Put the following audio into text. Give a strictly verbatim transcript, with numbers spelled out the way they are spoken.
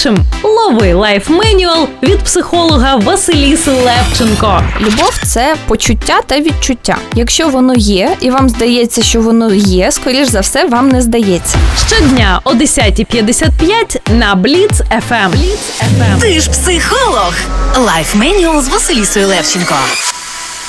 Першим лови лайф-менюал від психолога Василіси Левченко. Любов – це почуття та відчуття. Якщо воно є, і вам здається, що воно є, скоріш за все, вам не здається. Щодня о десята п'ятдесят п'ять на Бліц еф ем. Ти ж психолог. Лайф-менюал з Василісою Левченко.